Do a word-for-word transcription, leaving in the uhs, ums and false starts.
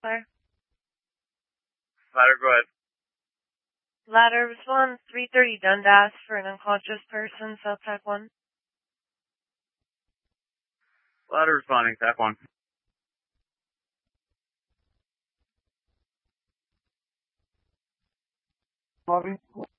fire. Ladder, go ahead. Ladder, respond three thirty Dundas for an unconscious person, cell type one. Ladder responding, type one. Bobby?